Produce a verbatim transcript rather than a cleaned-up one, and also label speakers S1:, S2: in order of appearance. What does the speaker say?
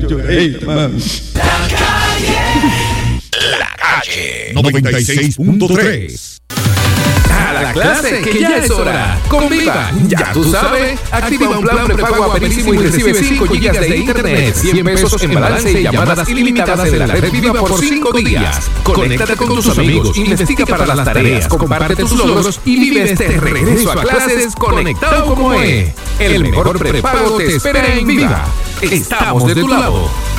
S1: lloré, hermano.
S2: La calle.
S3: La calle noventa y seis punto tres.
S4: A la clase, que ya es hora. Con Viva, ya tú sabes. Activa un plan prepago aperísimo y recibe cinco gigas de internet, cien pesos en balance y llamadas ilimitadas en la red Viva por cinco días. Conéctate con tus amigos, investiga para las tareas, comparte tus logros y vive este regreso a clases conectado como es. El mejor prepago te espera en Viva. Estamos de tu lado.